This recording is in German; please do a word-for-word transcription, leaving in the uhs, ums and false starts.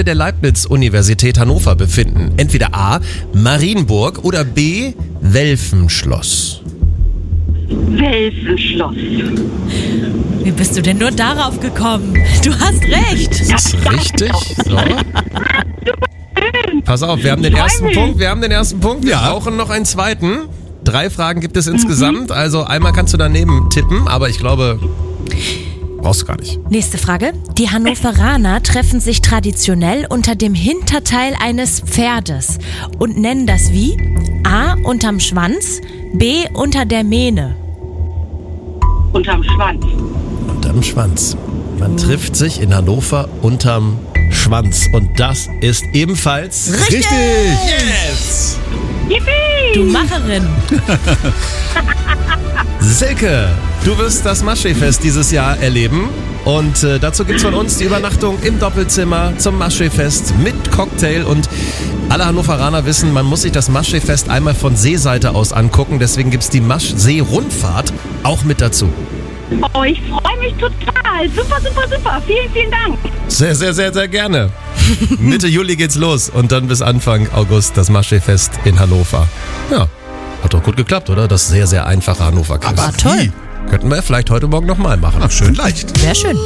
der Leibniz-Universität Hannover befinden? Entweder A. Marienburg oder B. Welfenschloss. Welfenschloss. Wie bist du denn nur darauf gekommen? Du hast recht. Das ist richtig. So. Pass auf, wir haben den ersten Punkt. Wir haben den ersten Punkt. Wir Ja. brauchen noch einen zweiten. Drei Fragen gibt es insgesamt. Also einmal kannst du daneben tippen, aber ich glaube, brauchst du gar nicht. Nächste Frage. Die Hannoveraner treffen sich traditionell unter dem Hinterteil eines Pferdes und nennen das wie? A. Unterm Schwanz, B. Unter der Mähne. Unterm Schwanz. Unterm Schwanz. Man trifft sich in Hannover unterm Schwanz. Und das ist ebenfalls Richtig! Yes! Yippie! Du Macherin. Silke, du wirst das Maschsee-Fest dieses Jahr erleben. Und äh, dazu gibt's von uns die Übernachtung im Doppelzimmer zum Maschsee-Fest mit Cocktail. Und alle Hannoveraner wissen, man muss sich das Maschsee-Fest einmal von Seeseite aus angucken. Deswegen gibt's die Maschsee-Rundfahrt auch mit dazu. Oh, ich freue mich total. Super, super, super. Vielen, vielen Dank. Sehr, sehr, sehr, sehr gerne. Mitte Juli geht's los und dann bis Anfang August das Maschsee-Fest in Hannover. Ja, hat doch gut geklappt, oder? Das sehr, sehr einfache Hannover-Quiz. Ah, toll. Könnten wir vielleicht heute Morgen nochmal machen. Ach, schön leicht. Sehr schön.